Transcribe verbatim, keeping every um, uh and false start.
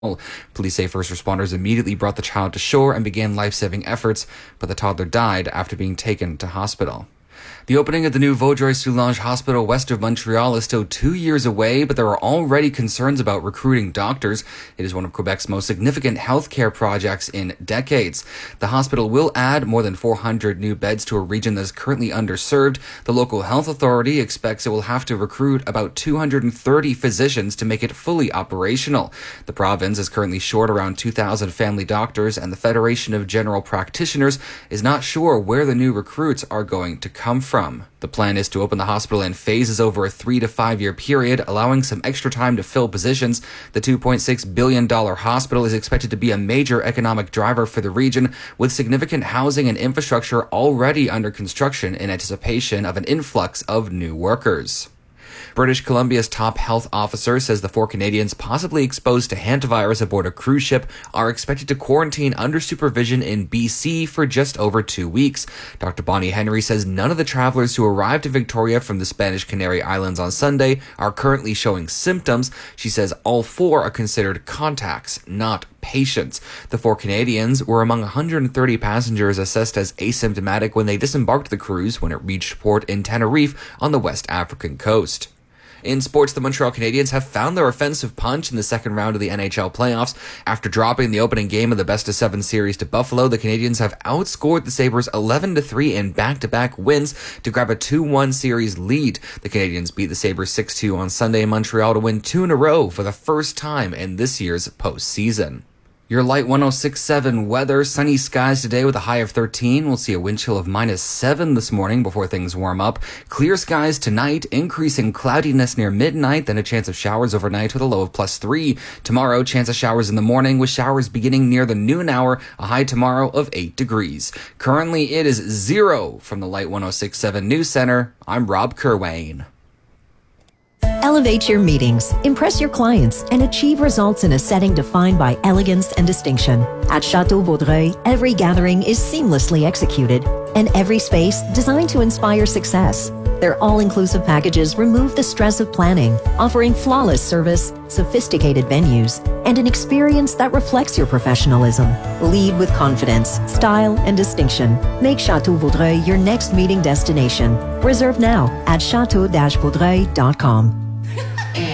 Police say first responders immediately brought the child to shore and began life-saving efforts, but the toddler died after being taken to hospital. The opening of the new Vaudreuil-Soulanges Hospital west of Montreal is still two years away, but there are already concerns about recruiting doctors. It is one of Quebec's most significant healthcare projects in decades. The hospital will add more than four hundred new beds to a region that is currently underserved. The local health authority expects it will have to recruit about two hundred thirty physicians to make it fully operational. The province is currently short around two thousand family doctors, and the Federation of General Practitioners is not sure where the new recruits are going to come from. From. The plan is to open the hospital in phases over a three to five year period, allowing some extra time to fill positions. The two point six billion dollars hospital is expected to be a major economic driver for the region, with significant housing and infrastructure already under construction in anticipation of an influx of new workers. British Columbia's top health officer says the four Canadians possibly exposed to hantavirus aboard a cruise ship are expected to quarantine under supervision in B C for just over two weeks. Doctor Bonnie Henry says none of the travelers who arrived in Victoria from the Spanish Canary Islands on Sunday are currently showing symptoms. She says all four are considered contacts, not patients. The four Canadians were among one hundred thirty passengers assessed as asymptomatic when they disembarked the cruise when it reached port in Tenerife on the West African coast. In sports, the Montreal Canadiens have found their offensive punch in the second round of the N H L playoffs. After dropping the opening game of the best-of-seven series to Buffalo, the Canadiens have outscored the Sabres eleven to three in back-to-back wins to grab a two one series lead. The Canadiens beat the Sabres six two on Sunday in Montreal to win two in a row for the first time in this year's postseason. Your Light one oh six point seven weather. Sunny skies today with a high of thirteen. We'll see a wind chill of minus seven this morning before things warm up. Clear skies tonight, increasing cloudiness near midnight, then a chance of showers overnight with a low of plus three. Tomorrow, chance of showers in the morning with showers beginning near the noon hour, a high tomorrow of eight degrees. Currently, it is zero from the Light one oh six point seven News Center. I'm Rob Kerwayne. Elevate your meetings, impress your clients, and achieve results in a setting defined by elegance and distinction. At Chateau Vaudreuil, every gathering is seamlessly executed, and every space designed to inspire success. Their all-inclusive packages remove the stress of planning, offering flawless service, sophisticated venues, and an experience that reflects your professionalism. Lead with confidence, style, and distinction. Make Chateau Vaudreuil your next meeting destination. Reserve now at chateau dash vaudreuil dot com.